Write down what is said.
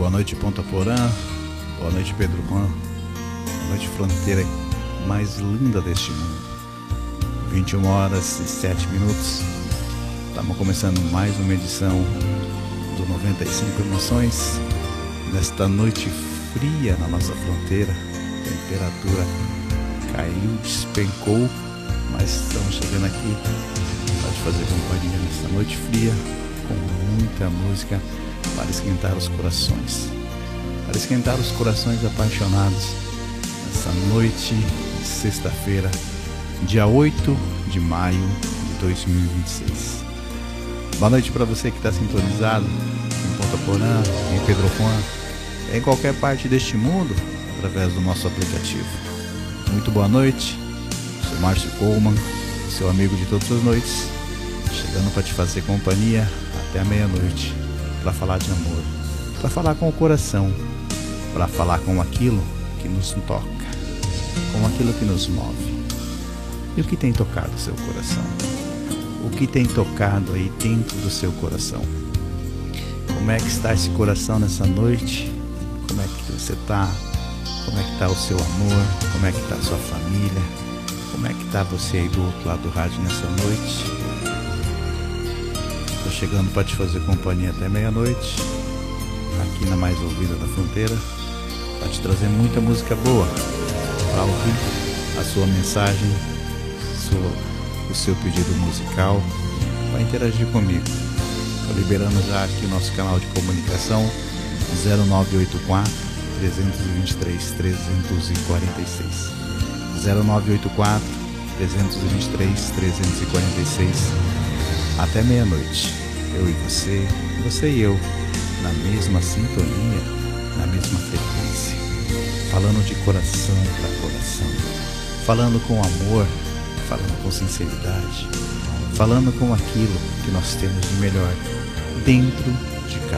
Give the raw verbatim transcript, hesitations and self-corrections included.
Boa noite, Ponta Porã. Boa noite, Pedro Juan. Boa noite, fronteira mais linda deste mundo. vinte e uma horas e sete minutos. Estamos começando mais uma edição do noventa e cinco Emoções. Nesta noite fria na nossa fronteira, a temperatura caiu, despencou, mas estamos chegando aqui para te fazer companhia nesta noite fria, com muita música para esquentar os corações, para esquentar os corações apaixonados nessa noite de sexta-feira, dia oito de maio de dois mil e vinte e seis. Boa noite para você que está sintonizado em Ponta Porã, em Pedro Juan, em qualquer parte deste mundo, através do nosso aplicativo. Muito boa noite, sou Márcio Coleman, seu amigo de todas as noites, chegando para te fazer companhia até a meia-noite, para falar de amor, para falar com o coração, para falar com aquilo que nos toca, com aquilo que nos move. E o que tem tocado o seu coração? O que tem tocado aí dentro do seu coração? Como é que está esse coração nessa noite? Como é que você está? Como é que está o seu amor? Como é que está a sua família? Como é que está você aí do outro lado do rádio nessa noite? Estou chegando para te fazer companhia até meia-noite, aqui na mais ouvida da fronteira, para te trazer muita música boa, para ouvir a sua mensagem, sua, o seu pedido musical, para interagir comigo. Estou liberando já aqui o nosso canal de comunicação zero nove oito quatro, três dois três, três quatro seis zero nove oito quatro, três dois três, três quatro seis. Até meia-noite, eu e você, você e eu, na mesma sintonia, na mesma frequência, falando de coração para coração, falando com amor, falando com sinceridade, falando com aquilo que nós temos de melhor dentro